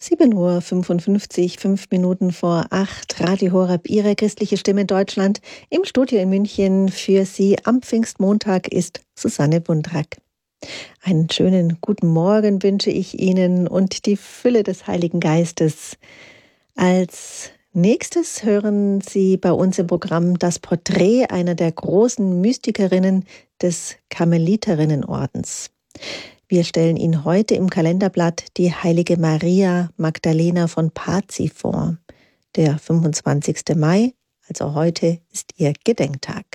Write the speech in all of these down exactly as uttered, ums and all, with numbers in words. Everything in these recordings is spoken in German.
sieben Uhr fünfundfünfzig, fünf Minuten vor acht, Radio Horeb, Ihre christliche Stimme in Deutschland. Im Studio in München für Sie am Pfingstmontag ist Susanne Wundrack. Einen schönen guten Morgen wünsche ich Ihnen und die Fülle des Heiligen Geistes. Als nächstes hören Sie bei uns im Programm das Porträt einer der großen Mystikerinnen des Karmeliterinnenordens. Wir stellen Ihnen heute im Kalenderblatt die heilige Maria Magdalena von Pazzi vor. Der fünfundzwanzigster Mai, also heute, ist ihr Gedenktag.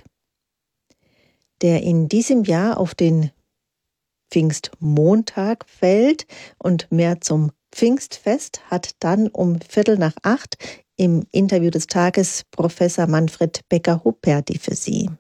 Der in diesem Jahr auf den Pfingstmontag fällt und mehr zum Pfingstfest, hat dann um Viertel nach acht im Interview des Tages Professor Manfred Becker-Huperti für Sie.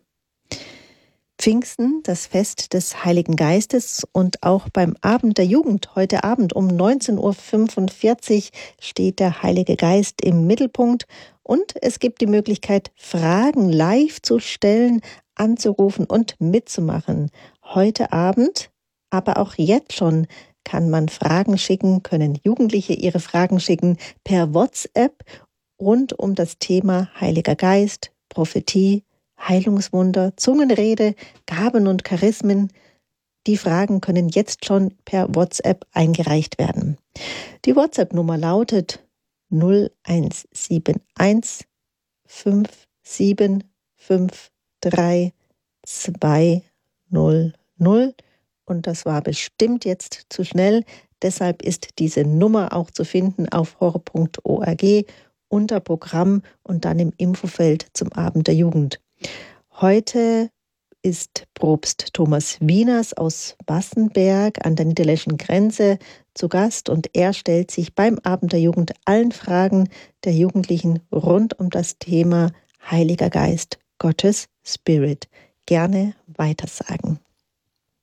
Pfingsten, das Fest des Heiligen Geistes, und auch beim Abend der Jugend heute Abend um neunzehn Uhr fünfundvierzig steht der Heilige Geist im Mittelpunkt und es gibt die Möglichkeit, Fragen live zu stellen, anzurufen und mitzumachen. Heute Abend, aber auch jetzt schon, kann man Fragen schicken, können Jugendliche ihre Fragen schicken per WhatsApp rund um das Thema Heiliger Geist, Prophetie, Heilungswunder, Zungenrede, Gaben und Charismen. Die Fragen können jetzt schon per WhatsApp eingereicht werden. Die WhatsApp-Nummer lautet null eins sieben eins fünf sieben fünf drei zwei null null und das war bestimmt jetzt zu schnell. Deshalb ist diese Nummer auch zu finden auf horeb punkt org unter Programm und dann im Infofeld zum Abend der Jugend. Heute ist Propst Thomas Wieners aus Wassenberg an der niederländischen Grenze zu Gast und er stellt sich beim Abend der Jugend allen Fragen der Jugendlichen rund um das Thema Heiliger Geist, Gottes Spirit gerne weitersagen.